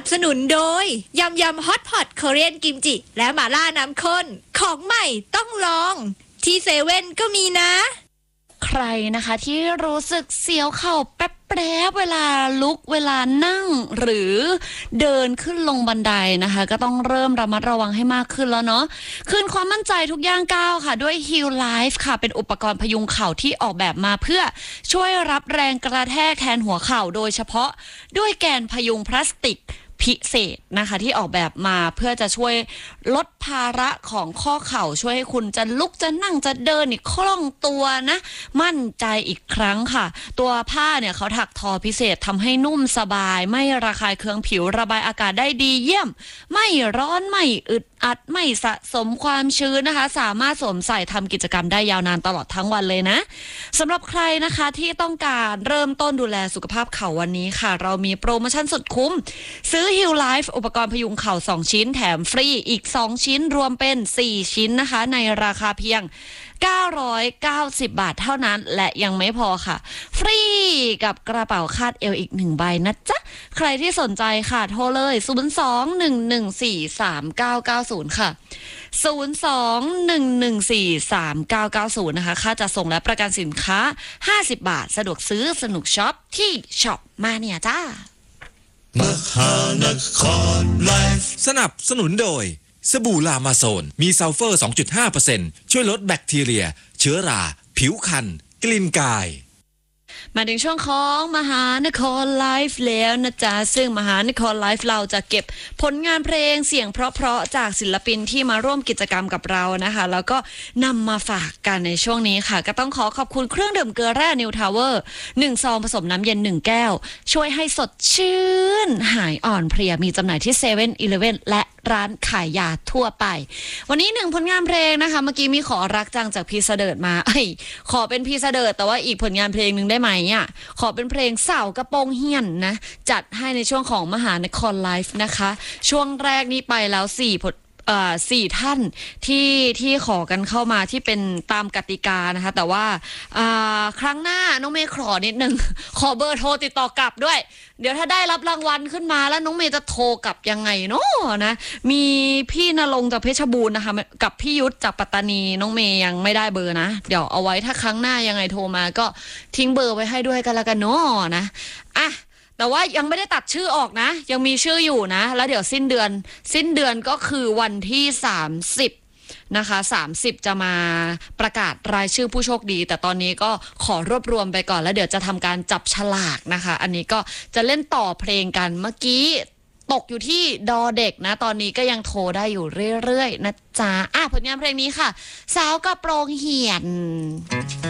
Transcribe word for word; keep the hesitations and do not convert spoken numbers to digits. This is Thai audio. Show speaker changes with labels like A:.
A: บสนุนโดยยำยำฮอตพอตคอเรียนกิมจิและหม่าล่าน้ำข้นของใหม่ต้องลองที่เซเว่นก็มีนะ
B: ใครนะคะที่รู้สึกเสียวเข่าแป๊บแป๊บเวลาลุกเวลานั่งหรือเดินขึ้นลงบันไดนะคะก็ต้องเริ่มระมัดระวังให้มากขึ้นแล้วเนาะคืนความมั่นใจทุกย่างก้าวค่ะด้วย Heal Life ค่ะเป็นอุปกรณ์พยุงเข่าที่ออกแบบมาเพื่อช่วยรับแรงกระแทกแทนหัวเข่าโดยเฉพาะด้วยแกนพยุงพลาสติกพิเศษนะคะที่ออกแบบมาเพื่อจะช่วยลดภาระของข้อเข่าช่วยให้คุณจะลุกจะนั่งจะเดินอีกคล่องตัวนะมั่นใจอีกครั้งค่ะตัวผ้าเนี่ยเขาถักทอพิเศษทำให้นุ่มสบายไม่ระคายเคืองผิวระบายอากาศได้ดีเยี่ยมไม่ร้อนไม่อึดอัดไม่สะสมความชื้นนะคะสามารถสวมใส่ทำกิจกรรมได้ยาวนานตลอดทั้งวันเลยนะสำหรับใครนะคะที่ต้องการเริ่มต้นดูแลสุขภาพเข่าวันนี้ค่ะเรามีโปรโมชั่นสุดคุ้มซื้อ Heal Life อุปกรณ์พยุงเข่าสองชิ้นแถมฟรีอีกสองชิ้นรวมเป็นสี่ชิ้นนะคะในราคาเพียงเก้าร้อยเก้าสิบบาทเท่านั้นและยังไม่พอค่ะฟรีกับกระเป๋าคาดเอวอีกหนึ่งใบนะจ๊ะใครที่สนใจค่ะโทรเลยศูนย์ สอง หนึ่ง หนึ่ง สี่ สาม เก้า เก้า ศูนย์ค่ะศูนย์ สอง หนึ่ง หนึ่ง สี่ สาม เก้า เก้า ศูนย์นะคะค่าจัดส่งและประกันสินค้าห้าสิบบาทสะดวกซื้อสนุกช็อปที่ช็อปมาเนี่ยจ้าม
C: หานครไลฟ์สนับสนุนโดยสบู่ลามาโซนมีซัลเฟอร์ สองจุดห้าเปอร์เซ็นต์ ช่วยลดแบคทีเรียเชื้อราผิวคันกลิ่นกาย
B: มาถึงช่วงของมหานครไลฟ์แล้วนะจ๊ะซึ่งมหานครไลฟ์เราจะเก็บผลงานเพลงเสียงเพราะๆจากศิลปินที่มาร่วมกิจกรรมกับเรานะคะแล้วก็นำมาฝากกันในช่วงนี้ค่ะก็ต้องขอขอบคุณเครื่องดื่มเกลือแร่นิวทาวเวอร์หนึ่งซองผสมน้ำเย็นหนึ่งแก้วช่วยให้สดชื่นหายอ่อนเพลียมีจำหน่ายที่เซเว่นอีเลฟเว่นและร้านขายยาทั่วไปวันนี้หนึ่งผลงานเพลงนะคะเมื่อกี้มีขอรักจังจากพี่เสดิร์ดมาเอ้ยขอเป็นพี่เสดิร์ดแต่ว่าอีกผลงานเพลงหนึ่งได้ไหมอ่ะขอเป็นเพลงสาวกระโปรงเหี่ยนนะจัดให้ในช่วงของมหานครไลฟ์นะคะช่วงแรกนี้ไปแล้วสี่ผลเอ่อสี่ท่านที่ที่ขอกันเข้ามาที่เป็นตามกติกานะคะแต่ว่าครั้งหน้าน้องเมย์ขอนิดนึงขอเบอร์โทรติดต่อกลับด้วยเดี๋ยวถ้าได้รับรางวัลขึ้นมาแล้วน้องเมย์จะโทรกลับยังไงเนาะนะมีพี่ณรงค์จากเพชรบูรณ์นะคะกับพี่ยุทธจากปัตตานีน้องเมย์ยังไม่ได้เบอร์นะเดี๋ยวเอาไว้ถ้าครั้งหน้ายังไงโทรมาก็ทิ้งเบอร์ไว้ให้ด้วยกันละกันเนาะนะอ่ะแต่ว่ายังไม่ได้ตัดชื่อออกนะยังมีชื่ออยู่นะแล้วเดี๋ยวสิ้นเดือนสิ้นเดือนก็คือวันที่สามสิบนะคะสามสิบจะมาประกาศรายชื่อผู้โชคดีแต่ตอนนี้ก็ขอรวบรวมไปก่อนแล้วเดี๋ยวจะทำการจับฉลากนะคะอันนี้ก็จะเล่นต่อเพลงกันเมื่อกี้ตกอยู่ที่ดอเด็กนะตอนนี้ก็ยังโทรได้อยู่เรื่อยๆนะจ๊ะอ่ะผลงานเพลงนี้ค่ะสาวกระโปรงเหี่ยน